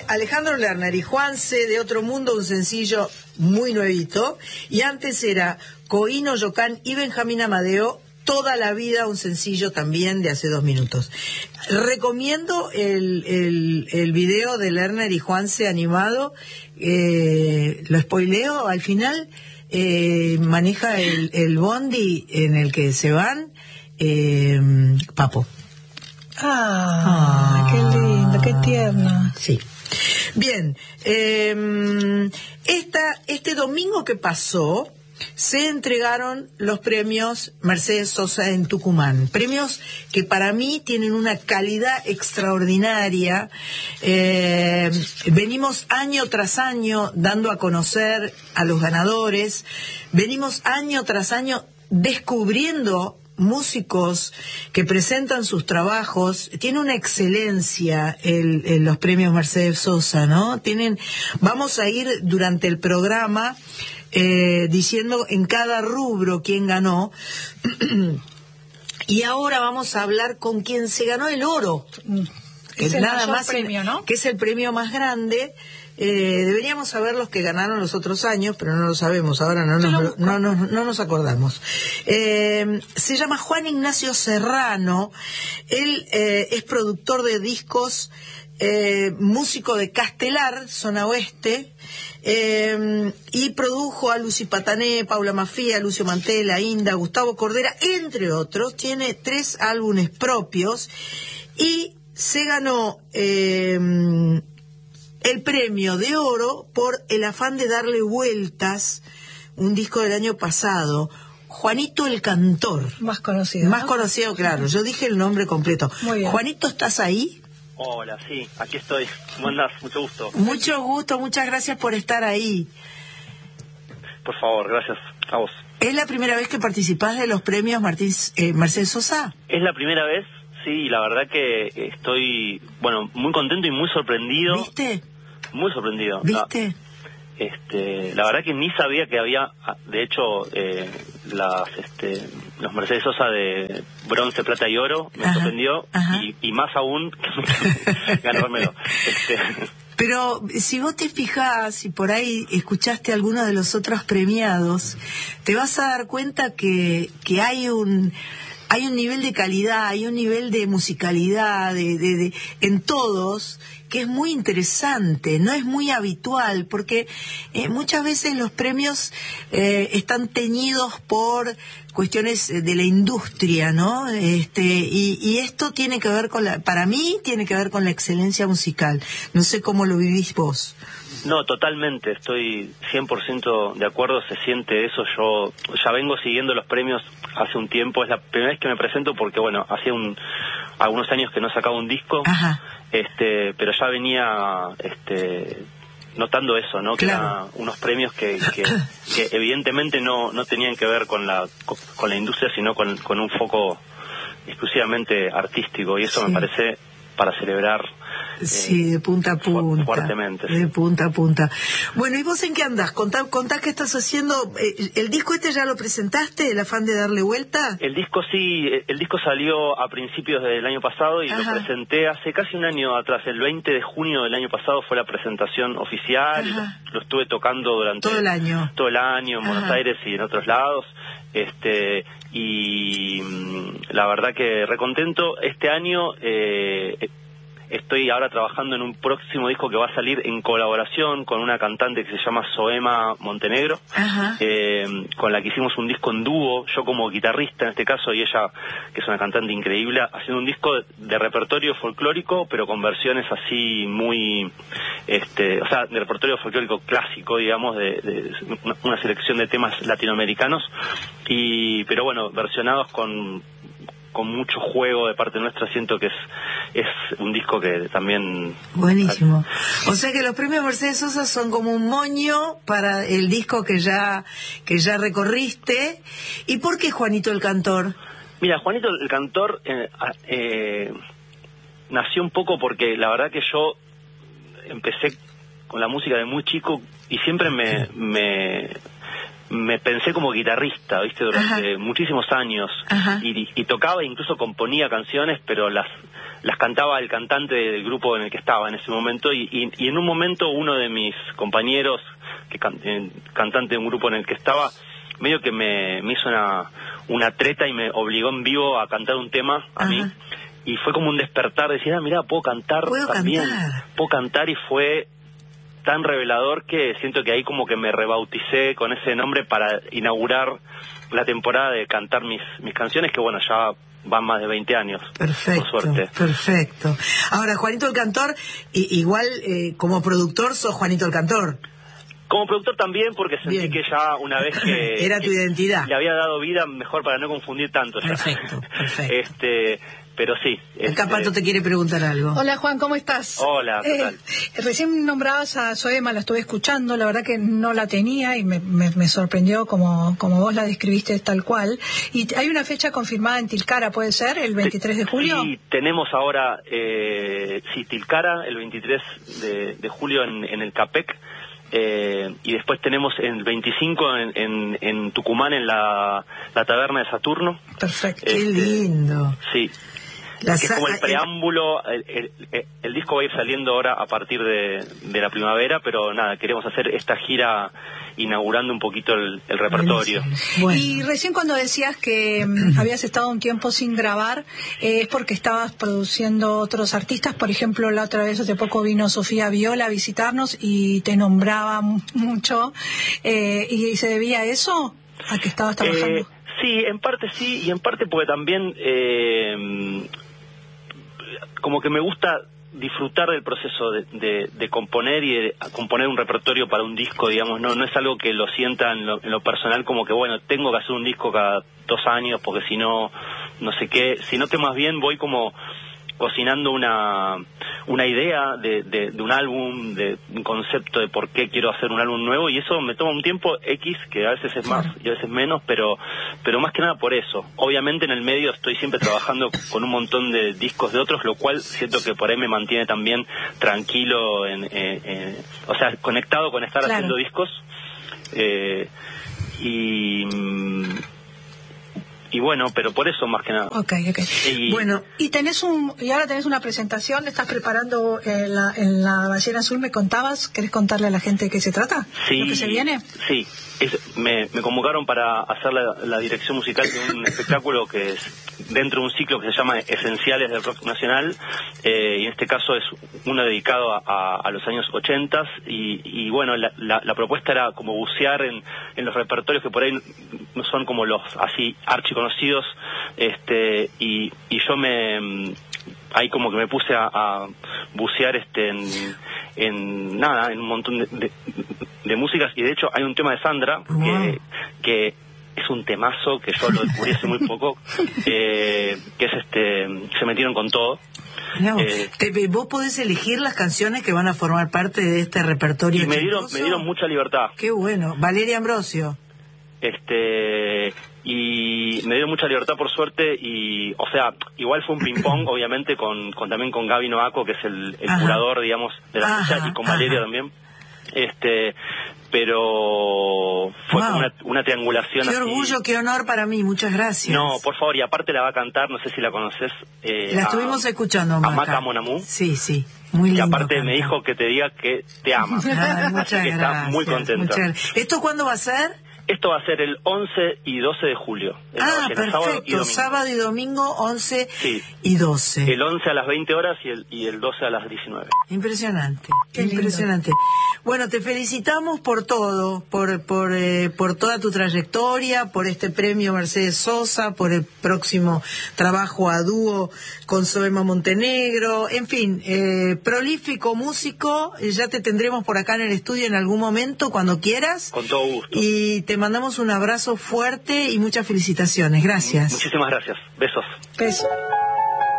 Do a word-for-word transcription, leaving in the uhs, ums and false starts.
Alejandro Lerner y Juanse de Otro Mundo, un sencillo muy nuevito. Y antes era Coino Yocán y Benjamín Amadeo, Toda la Vida, un sencillo también de hace dos minutos. Recomiendo el, el, el video de Lerner y Juanse animado. Eh, lo spoileo al final. Eh, maneja el, el bondi en el que se van eh, Papo. Ah, ah, qué lindo, qué tierno. Sí. Bien, eh, esta, este domingo que pasó se entregaron los premios Mercedes Sosa en Tucumán. Premios que para mí tienen una calidad extraordinaria. Eh, venimos año tras año dando a conocer a los ganadores. Venimos año tras año descubriendo músicos que presentan sus trabajos. Tiene una excelencia el, el, los premios Mercedes Sosa, ¿no? Tienen, vamos a ir durante el programa eh, diciendo en cada rubro quién ganó. Y ahora vamos a hablar con quien se ganó el oro, que es es el nada mayor más premio, ¿no? Que es el premio más grande. Eh, deberíamos saber los que ganaron los otros años, pero no lo sabemos, ahora no nos, no, no, no nos acordamos. Eh, se llama Juan Ignacio Serrano. Él eh, es productor de discos, eh, músico de Castelar, zona oeste, eh, y produjo a Lucy Patané, Paula Mafía, Lucio Mantela, Inda, Gustavo Cordera, entre otros. Tiene tres álbumes propios y se ganó eh, el premio de oro por El afán de darle vueltas, un disco del año pasado. Juanito el Cantor. Más conocido. Más ¿no? conocido, claro. Yo dije el nombre completo. Muy bien. Juanito, ¿estás ahí? Hola, sí, aquí estoy. ¿Cómo andás? Mucho gusto. Mucho gusto, muchas gracias por estar ahí. Por favor, gracias a vos. ¿Es la primera vez que participás de los premios Martín, eh, Mercedes Sosa? Es la primera vez, sí, la verdad que estoy, bueno, muy contento y muy sorprendido. ¿Viste? Muy sorprendido. ¿Viste? La, este, la verdad que ni sabía que había, de hecho, eh, las, este, los Mercedes Sosa de bronce, plata y oro, me ajá, sorprendió, y, y más aún ganármelo. Este, Pero si vos te fijás y por ahí escuchaste alguno de los otros premiados, te vas a dar cuenta que, que hay un... hay un nivel de calidad, hay un nivel de musicalidad de, de, de, en todos, que es muy interesante, no es muy habitual, porque eh, muchas veces los premios eh, están teñidos por cuestiones de la industria, ¿no? Este, y, y esto tiene que ver con la, para mí tiene que ver con la excelencia musical. No sé cómo lo vivís vos. No, totalmente, estoy cien por ciento de acuerdo, se siente eso. Yo ya vengo siguiendo los premios hace un tiempo, es la primera vez que me presento porque, bueno, hace un, algunos años que no sacaba un disco, ajá, este, pero ya venía este, notando eso, ¿no? Claro. Que eran unos premios que, que, que evidentemente no, no tenían que ver con la, con la industria, sino con, con un foco exclusivamente artístico, y eso sí me parece para celebrar. Sí, eh, de punta a punta. Fuertemente. De sí. punta a punta. Bueno, ¿y vos en qué andás? Contá, contá qué estás haciendo. ¿El, el disco este ya lo presentaste, El afán de darle vuelta? El disco sí, el disco salió a principios del año pasado y ajá, lo presenté hace casi un año atrás. El veinte de junio del año pasado fue la presentación oficial. Lo, lo estuve tocando durante todo el año. Todo el año en ajá, Buenos Aires y en otros lados. Este y la verdad que recontento. Este año eh, estoy ahora trabajando en un próximo disco que va a salir en colaboración con una cantante que se llama Zoema Montenegro, eh, con la que hicimos un disco en dúo, yo como guitarrista en este caso y ella, que es una cantante increíble, haciendo un disco de, de repertorio folclórico, pero con versiones así muy, este, o sea, de repertorio folclórico clásico, digamos, de, de una, una selección de temas latinoamericanos, y pero bueno, versionados con con mucho juego de parte nuestra. Siento que es es un disco que también... Buenísimo. O sea que los premios Mercedes Sosa son como un moño para el disco que ya que ya recorriste. ¿Y por qué Juanito el Cantor? Mira, Juanito el Cantor eh, eh, nació un poco porque la verdad que yo empecé con la música de muy chico y siempre me... me me pensé como guitarrista, ¿viste? Durante Ajá. muchísimos años. Y, y tocaba, incluso componía canciones, pero las las cantaba el cantante del grupo en el que estaba en ese momento. Y, y, y en un momento uno de mis compañeros, que can, eh, cantante de un grupo en el que estaba, medio que me, me hizo una, una treta y me obligó en vivo a cantar un tema a Ajá. mí. Y fue como un despertar, de decir, ah, mirá, puedo cantar ¿Puedo también. Cantar? Puedo cantar, y fue tan revelador que siento que ahí como que me rebauticé con ese nombre para inaugurar la temporada de cantar mis, mis canciones, que bueno, ya van más de veinte años. Perfecto, por suerte. Perfecto. Ahora, Juanito el Cantor, y, igual eh, como productor sos Juanito el Cantor. Como productor también, porque sentí Bien. que ya una vez que... Era tu identidad. Le había dado vida, mejor para no confundir tanto. Ya. Perfecto, perfecto. Este... Pero sí. El Capato este... te quiere preguntar algo. Hola, Juan, ¿cómo estás? Hola, ¿qué tal? Eh, recién nombrabas a Zoema, la estuve escuchando, la verdad que no la tenía y me, me, me sorprendió como, como vos la describiste tal cual. Y hay una fecha confirmada en Tilcara, ¿puede ser? ¿El veintitrés de julio? Sí, tenemos ahora, eh, sí, Tilcara, el veintitrés de, de julio en, en el CAPEC. Eh, y después tenemos el veinticinco en, en, en Tucumán, en la, la taberna de Saturno. Perfecto. Qué este, lindo. Sí. La que es como el preámbulo, el, el, el, el disco va a ir saliendo ahora a partir de, de la primavera, pero nada, queremos hacer esta gira inaugurando un poquito el, el repertorio. Bueno. Y recién cuando decías que um, habías estado un tiempo sin grabar, eh, ¿es porque estabas produciendo otros artistas? Por ejemplo, la otra vez hace poco vino Sofía Viola a visitarnos y te nombraba mucho, eh, ¿y se debía a eso? ¿A que estabas trabajando? Eh, sí, en parte sí, y en parte porque también... Eh, como que me gusta disfrutar del proceso de, de, de componer y de componer un repertorio para un disco, digamos. No no es algo que lo sienta en lo, en lo personal como que, bueno, tengo que hacer un disco cada dos años porque si no, no sé qué, sino que más bien voy como cocinando una una idea de, de, de un álbum, de un concepto de por qué quiero hacer un álbum nuevo, y eso me toma un tiempo X, que a veces es más y a veces menos, pero pero más que nada por eso. Obviamente en el medio estoy siempre trabajando con un montón de discos de otros, lo cual siento que por ahí me mantiene también tranquilo, en, eh, eh, o sea, conectado con estar claro. haciendo discos. Eh, y... Y bueno, pero por eso más que nada. Ok, ok. Y, bueno, y tenés un y ahora tenés una presentación, estás preparando en la, en la Ballena Azul, me contabas, ¿querés contarle a la gente de qué se trata? Sí, ¿Lo que se viene? Sí, es, me, me convocaron para hacer la, la dirección musical de un espectáculo que es dentro de un ciclo que se llama Esenciales del Rock Nacional, eh, y en este caso es uno dedicado a, a, a los años ochentas, y, y bueno, la, la, la propuesta era como bucear en, en los repertorios que por ahí no son como los así archiconocidos, este, y, y yo me ahí como que me puse a, a bucear este en, en nada, en un montón de, de, de músicas, y de hecho hay un tema de Sandra que, wow. que es un temazo que yo lo descubrí hace muy poco, eh, que es este Se metieron con todo. No, eh, te, vos podés elegir las canciones que van a formar parte de este repertorio. Y me dieron, me dieron mucha libertad. Qué bueno. Valeria Ambrosio. Este y me dieron mucha libertad, por suerte, y o sea, igual fue un ping pong obviamente con, con también con Gaby Noaco, que es el, el curador, digamos, de la fecha, y con Valeria ajá. también. Este, pero fue wow. una, una triangulación. Qué así. orgullo, qué honor para mí, muchas gracias. No, por favor, y aparte la va a cantar, no sé si la conoces. Eh, la estuvimos a, escuchando, a Maca Mon Amour. Sí, sí, muy lindo. Y aparte canta. me dijo que te diga que te ama. Ay, muchas así que gracias, está muy contenta. Muchas... ¿Esto cuándo va a ser? Esto va a ser el once y doce de julio. Ah, perfecto. Sábado y, sábado y domingo, once sí. y doce. El once a las veinte horas y el, y el doce a las diecinueve. Impresionante, Qué impresionante. Lindo. Bueno, te felicitamos por todo, por por eh, por toda tu trayectoria, por este premio Mercedes Sosa, por el próximo trabajo a dúo con Zoema Montenegro, en fin, eh, prolífico músico, ya te tendremos por acá en el estudio en algún momento, cuando quieras. Con todo gusto. Y te mandamos un abrazo fuerte y muchas felicitaciones. Gracias. Muchísimas gracias. Besos. Besos.